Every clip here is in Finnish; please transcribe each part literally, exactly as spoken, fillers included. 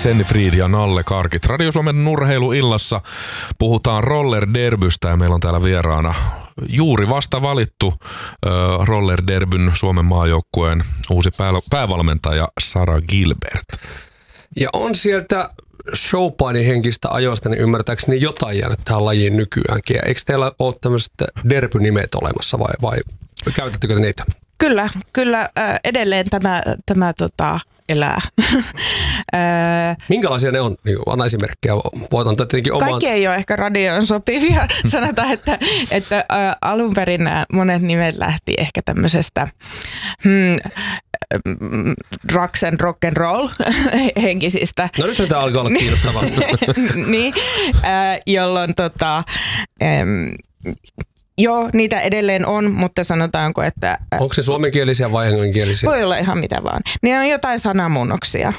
Senni Fried ja Nalle Karkit. Radio Suomen urheiluillassa puhutaan rollerderbystä ja meillä on täällä vieraana juuri vasta valittu äh, rollerderbyn Suomen maajoukkueen uusi pää, päävalmentaja Sara Gilbert. Ja on sieltä showpainin henkistä ajoista, niin ymmärtääkseni jotain jäänyt tähän lajiin nykyäänkin. Ja eikö teillä ole tämmöiset derbynimet olemassa vai, vai käytättekö te niitä? Kyllä, kyllä äh, edelleen tämä, tämä tota, elää. Minkälaisia ne on? Niin, anna esimerkkejä. Voit antaa tietenkin omaan. Kaikki ei ole ehkä radioon sopivia. Sanotaan, että, että äh, alun perin nämä monet nimet lähti ehkä tämmöisestä hmm, drugs and rock and roll henkisistä. No nyt tämä alkaa olla kiinnostavaa. Niin, äh, jolloin tota... Ähm, Joo, niitä edelleen on, mutta sanotaanko, että... Onko se suomenkielisiä vai englanninkielisiä? Voi olla ihan mitä vaan. Ne on jotain sanamuunnoksia.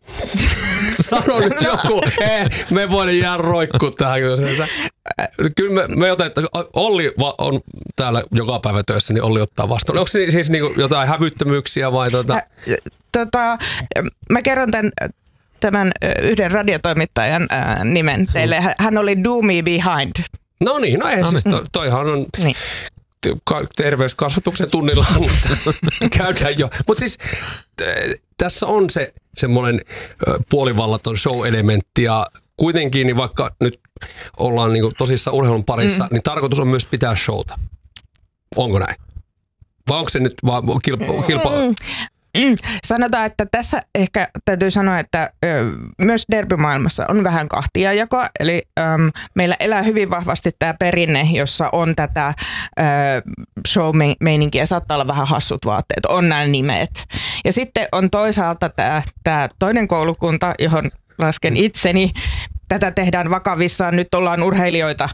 Sano nyt joku. Ei, me voidaan jäädä roikkuu tähän. Kyllä me, me otetaan, Olli on täällä joka päivä töissä, niin Olli ottaa vastaan. Onko se siis niinku jotain hävyttömyyksiä vai tuota? Ä, tota, mä kerron tämän, tämän yhden radiotoimittajan ää, nimen teille. Hän oli Do Me Behind. No niin, no ei no siis to, toihan on niin. Terveyskasvatuksen tunnilla käydään jo. Mutta siis t- tässä on se semmoinen puolivallaton show-elementti ja kuitenkin niin vaikka nyt ollaan niinku tosissaan urheilun parissa, mm. niin tarkoitus on myös pitää showta. Onko näin? Vai onko se nyt vaan kilpa... kilpa- mm. Mm. Sanotaan, että tässä ehkä täytyy sanoa, että ö, myös derbymaailmassa on vähän kahtiajakoa. Eli ö, meillä elää hyvin vahvasti tämä perinne, jossa on tätä ö, show-meininkiä. Saattaa olla vähän hassut vaatteet, on nämä nimet. Ja sitten on toisaalta tämä, tämä toinen koulukunta, johon lasken itseni. Tätä tehdään vakavissaan, nyt ollaan urheilijoita.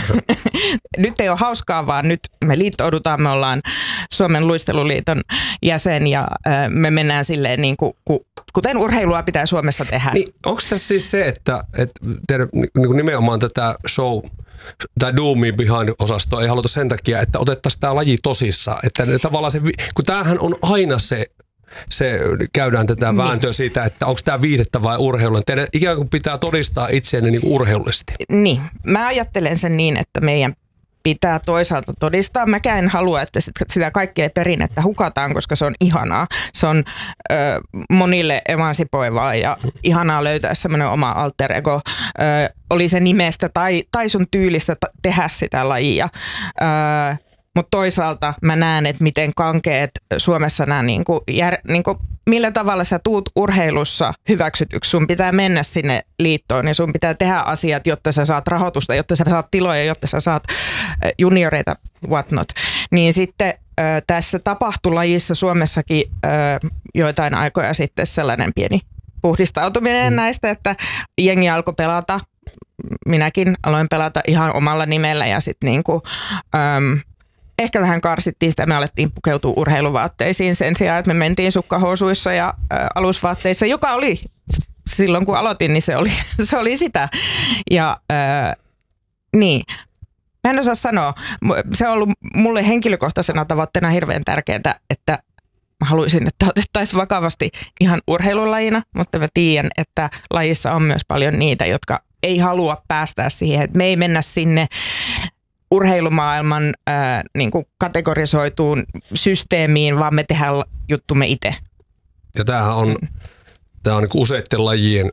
Nyt ei ole hauskaa, vaan nyt me liittoudutaan, me ollaan Suomen luisteluliiton jäsen ja äh, me mennään silleen niin kuin, kuten urheilua pitää Suomessa tehdä. Niin, onko tässä siis se, että, että teidän, niin nimenomaan tätä show, tämä Do Me Behind-osastoa ei haluta sen takia, että otettaisiin tämä laji tosissaan. Että tavallaan se, kun tämähän on aina se, se käydään tätä vääntöä siitä, että onko tämä viihdettä vai urheilua. Teidän ikään kuin pitää todistaa itseäni niin urheilullisesti. Niin, mä ajattelen sen niin, että meidän pitää toisaalta todistaa. Mäkään en halua, että sitä kaikkea perinnettä hukataan, koska se on ihanaa. Se on ö, monille emansipoivaa ja ihanaa löytää semmoinen oma alter ego. Ö, oli se nimestä tai, tai sun tyylistä t- tehdä sitä lajia. Ö, Mutta toisaalta mä näen, että miten kankeet Suomessa nämä, niinku, jär, niinku, millä tavalla sä tuut urheilussa hyväksytyksi. Sun pitää mennä sinne liittoon ja sun pitää tehdä asiat, jotta sä saat rahoitusta, jotta sä saat tiloja, jotta sä saat junioreita, whatnot. Niin sitten äh, tässä tapahtui lajissa Suomessakin äh, joitain aikoja sitten sellainen pieni puhdistautuminen mm. näistä, että jengi alkoi pelata. Minäkin aloin pelata ihan omalla nimellä ja sitten niinku... Ähm, Ehkä vähän karsittiin sitä, me alettiin pukeutua urheiluvaatteisiin sen sijaan, että me mentiin sukkahousuissa ja ä, alusvaatteissa, joka oli silloin kun aloitin, niin se oli, se oli sitä. Ja ä, niin, mä en osaa sanoa, se on ollut mulle henkilökohtaisena tavoitteena hirveän tärkeää, että mä haluaisin, että otettaisiin vakavasti ihan urheilulajina, mutta mä tiedän, että lajissa on myös paljon niitä, jotka ei halua päästää siihen, että me ei mennä sinne urheilumaailman ää, niin kuin kategorisoituun systeemiin, vaan me tehdään juttumme itse. Ja tämähän on, tämä on niin kuin useiden lajien,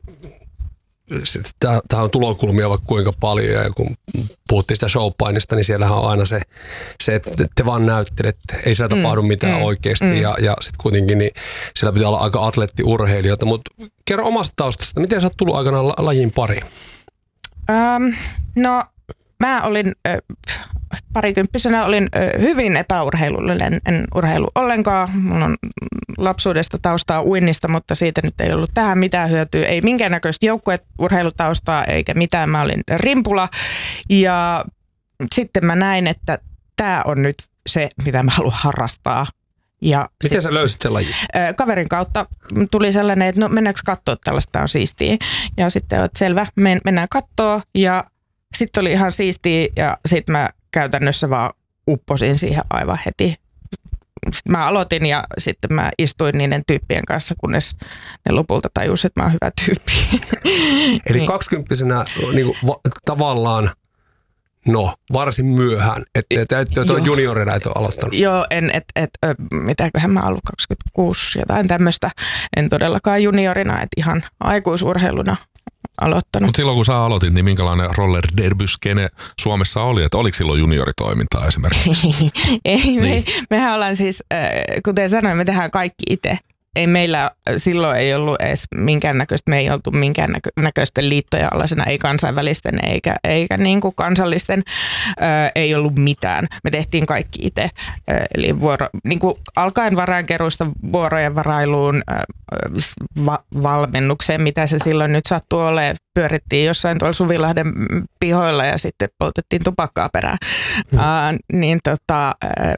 tämähän on tulokulmia vaikka kuinka paljon, ja kun puhuttiin sitä showpainista, niin siellähän on aina se, se että te vaan näyttelette, ei siellä tapahdu mm, mitään mm, oikeasti, mm. ja, ja sitten kuitenkin niin siellä pitää olla aika atleettiurheilijoita, mutta kerro omasta taustasta, miten sä oot tullut aikanaan lajin pariin? Um, no, Mä olin äh, parikymppisenä olin äh, hyvin epäurheilullinen, en urheilu ollenkaan. Mulla on lapsuudesta taustaa uinnista, mutta siitä nyt ei ollut tähän mitään hyötyä. Ei minkäännäköistä joukkueurheilutaustaa eikä mitään. Mä olin rimpula ja sitten mä näin, että tää on nyt se, mitä mä haluan harrastaa. Ja miten sit, sä löysit sen lajin? Äh, kaverin kautta tuli sellainen, että no mennäänkö katsoa, tällaista on siistiä. Ja sitten oot selvä, men, mennään kattoo ja sitten oli ihan siistiä ja sitten mä käytännössä vaan upposin siihen aivan heti. sit mä aloitin ja sitten mä istuin niiden tyyppien kanssa, kunnes ne lopulta tajusivat, että mä oon hyvä tyyppi. Eli kaksikymppisenä niin kuin, va, tavallaan, no varsin myöhään, että et, et, et juniorina et ole aloittanut. Joo, en, että et, mitäköhän mä ollut kaksikymmentäkuusi, jotain tämmöistä. En todellakaan juniorina, että ihan aikuisurheiluna aloittanut. Mutta silloin kun sä aloitit, niin minkälainen roller derby-skene Suomessa oli? Että oliko silloin junioritoimintaa esimerkiksi? Ei, niin. me, mehän ollaan siis, kuten sanoin, me tehdään kaikki itse. Ei meillä silloin ei ollut edes minkäännäköistä, me ei oltu minkäännäköisten liittojen alaisena, ei kansainvälisten eikä, eikä niin kuin kansallisten, ää, ei ollut mitään. Me tehtiin kaikki itse, ää, eli vuoro, niin kuin alkaen varainkeruista vuorojen varailuun, ää, va, valmennukseen, mitä se silloin nyt sattuu olemaan. Pyörittiin jossain tuolla Suvilahden pihoilla ja sitten poltettiin tupakkaa perään. Hmm. Ää, niin tota, ää,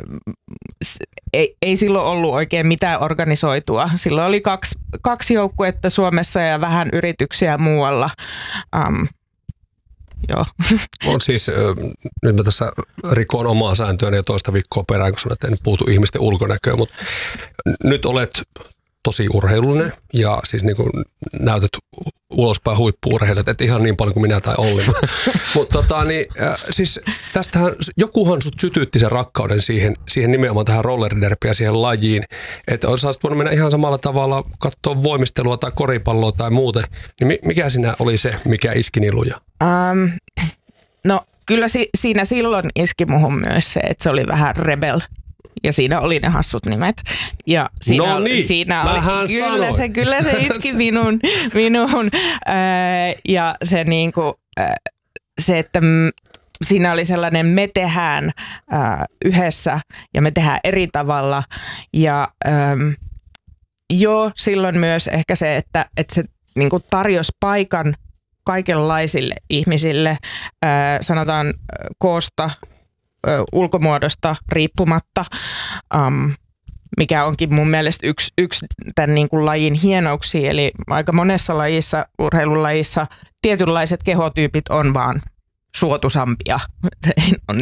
ei, ei silloin ollut oikein mitään organisoitua. Silloin oli kaksi, kaksi joukkuetta Suomessa ja vähän yrityksiä muualla. Um, joo. On siis, äh, nyt mä tässä rikoon omaa sääntöäni jo toista viikkoa perään, kun sanoin, että en puutu ihmisten ulkonäköön, mutta nyt olet tosi urheilullinen ja siis niin kuin näytät ulospäin huippu-urheilijat, et ihan niin paljon kuin minä tai Olli. Mutta tota, niin, äh, siis tästähän jokuhan sut sytytti sen rakkauden siihen, siihen nimenomaan tähän rollerderbiin ja siihen lajiin, että olisit voinut mennä ihan samalla tavalla katsoa voimistelua tai koripalloa tai muuten, niin mikä siinä oli se, mikä iski niin luja? Um, no kyllä si- siinä silloin iski muhun myös se, että se oli vähän rebel. Ja siinä oli ne hassut nimet. Ja siinä, no niin, siinä oli, kyllä, se, kyllä se iski minun. minun. Ää, ja se, niinku, ää, se, että m, siinä oli sellainen me tehdään ää, yhdessä ja me tehdään eri tavalla. Ja äm, joo, silloin myös ehkä se, että, että se niinku tarjosi paikan kaikenlaisille ihmisille, ää, sanotaan koosta, ulkomuodosta riippumatta, um, mikä onkin mun mielestä yksi, yksi tämän niin kuin lajin hienouksia. Eli aika monessa lajissa, urheilulajissa, tietynlaiset kehotyypit on vaan suotuisampia. On